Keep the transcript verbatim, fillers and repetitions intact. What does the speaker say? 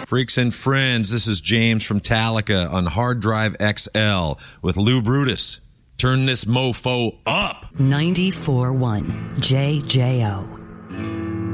Freaks and friends, this is James from Talica on Hard Drive X L with Lou Brutus. Turn this mofo up. ninety-four point one J J O.